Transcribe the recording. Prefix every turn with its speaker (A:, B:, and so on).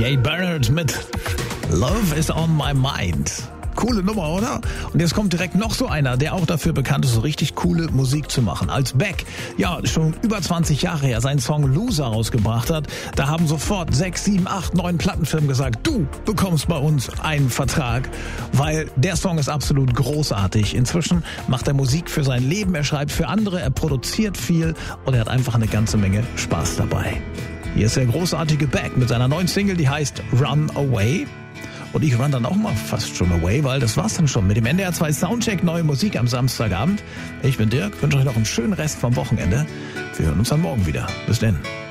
A: Jay Bernard mit Love is on my mind. Coole Nummer, oder? Und jetzt kommt direkt noch so einer, der auch dafür bekannt ist, so richtig coole Musik zu machen. Als Beck, ja, schon über 20 Jahre her seinen Song Loser rausgebracht hat, da haben sofort 6, 7, 8, 9 Plattenfirmen gesagt, du bekommst bei uns einen Vertrag, weil der Song ist absolut großartig. Inzwischen macht er Musik für sein Leben, er schreibt für andere, er produziert viel und er hat einfach eine ganze Menge Spaß dabei. Hier ist der großartige Beck mit seiner neuen Single, die heißt Run Away. Und ich run dann auch mal fast schon away, weil das war's dann schon mit dem NDR 2 Soundcheck Neue Musik am Samstagabend. Ich bin Dirk, wünsche euch noch einen schönen Rest vom Wochenende. Wir hören uns dann morgen wieder. Bis denn.